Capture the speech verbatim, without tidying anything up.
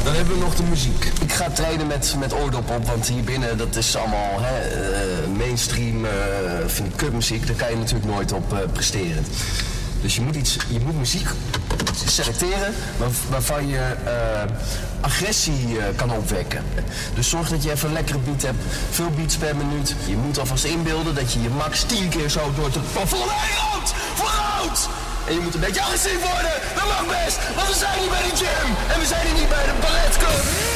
Dan hebben we nog de muziek. Ik ga trainen met, met oordop op, want hier binnen dat is allemaal hè, uh, mainstream, uh, vind ik kutmuziek. Daar kan je natuurlijk nooit op uh, presteren. Dus je moet, iets, je moet muziek selecteren waar, waarvan je uh, agressie uh, kan opwekken. Dus zorg dat je even een lekkere beat hebt, veel beats per minuut. Je moet alvast inbeelden dat je je max tien keer zo door het plafond heen loopt. Vooruit! En je moet een beetje agressief worden, dat mag best, want we zijn hier bij de gym en we zijn hier niet bij de balletclub.